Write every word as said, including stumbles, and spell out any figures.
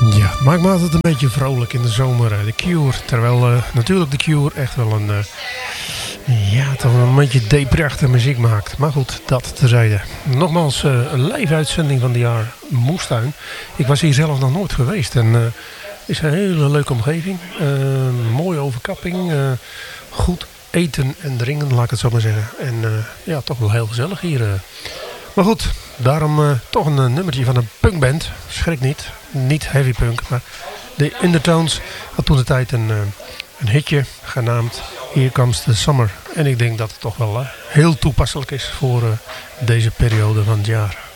Ja, het maakt me altijd een beetje vrolijk in de zomer. De Cure, terwijl uh, natuurlijk de Cure echt wel een, uh, ja, toch een beetje deprachtige muziek maakt. Maar goed, dat terzijde. Nogmaals, uh, een live uitzending van de jaar Moestuin. Ik was hier zelf nog nooit geweest en uh, het is een hele leuke omgeving. Uh, mooie overkapping, uh, goed eten en drinken, laat ik het zo maar zeggen. En uh, ja, toch wel heel gezellig hier. Uh. Maar goed, daarom uh, toch een uh, nummertje van een punkband. Schrik niet, niet heavy punk, maar de Undertones had toen de tijd een, uh, een hitje genaamd Here Comes the Summer. En ik denk dat het toch wel uh, heel toepasselijk is voor uh, deze periode van het jaar.